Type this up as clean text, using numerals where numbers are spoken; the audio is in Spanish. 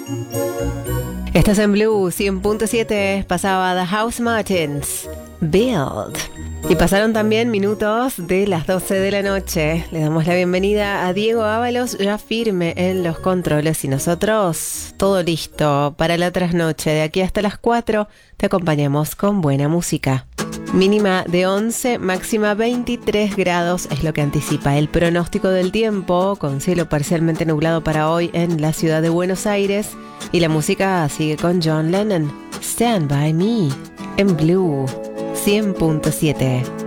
Estás en Blue 100.7, pasaba The House Martins, Build. Y pasaron también minutos de las 12 de la noche. Le damos la bienvenida a Diego Ábalos, ya firme en los controles, y nosotros todo listo para la trasnoche. De aquí hasta las 4 te acompañamos con buena música. Mínima de 11, máxima 23 grados es lo que anticipa el pronóstico del tiempo, con cielo parcialmente nublado para hoy en la ciudad de Buenos Aires. Y la música sigue con John Lennon, Stand By Me, en Blue 100.7.